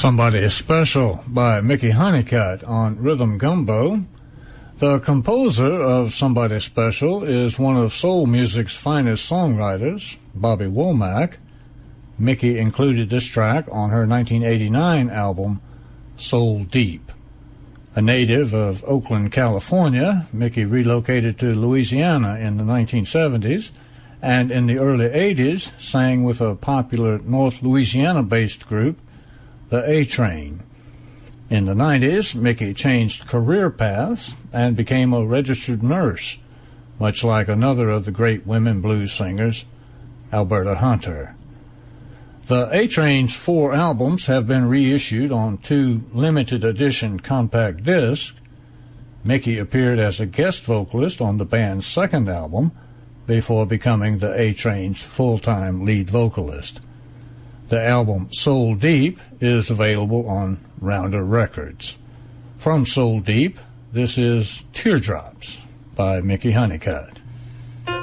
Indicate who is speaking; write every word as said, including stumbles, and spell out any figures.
Speaker 1: Somebody Special by Mickey Honeycutt on Rhythm Gumbo. The composer of Somebody Special is one of soul music's finest songwriters, Bobby Womack. Mickey included this track on her nineteen eighty-nine album, Soul Deep. A native of Oakland, California, Mickey relocated to Louisiana in the nineteen seventies, and in the early eighties sang with a popular North Louisiana-based group, the A-Train. In the nineties, Mickey changed career paths and became a registered nurse, much like another of the great women blues singers, Alberta Hunter. The A-Train's four albums have been reissued on two limited edition compact discs. Mickey appeared as a guest vocalist on the band's second album before becoming the A-Train's full-time lead vocalist. The album Soul Deep is available on Rounder Records. From Soul Deep, this is Teardrops by Mickey Honeycutt.